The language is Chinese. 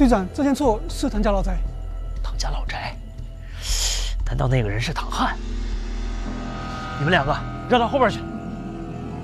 队长，这间厝是唐家老宅。 唐家老宅？难道那个人是唐汉？你们两个绕到后边去。